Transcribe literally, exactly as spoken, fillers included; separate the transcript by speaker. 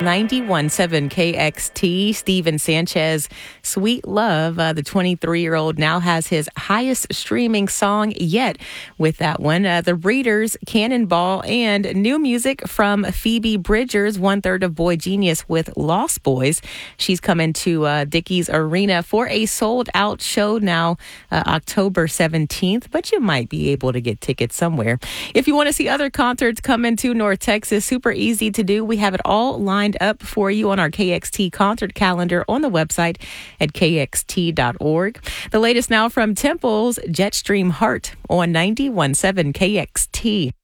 Speaker 1: ninety-one point seven K X T, Steven Sanchez, Sweet Love. Uh, the twenty-three-year-old now has his highest streaming song yet with that one. Uh, the Breeders, Cannonball, and new music from Phoebe Bridgers, one-third of Boy Genius with Lost Boys. She's coming to uh, Dickies Arena for a sold-out show now, uh, October seventeenth, but you might be able to get tickets somewhere. If you want to see other concerts coming to North Texas, super easy to do. We have it all lined up for you on our K X T concert calendar on the website at K X T dot org. The latest now from Temple's Jetstream Heart on ninety-one point seven K X T.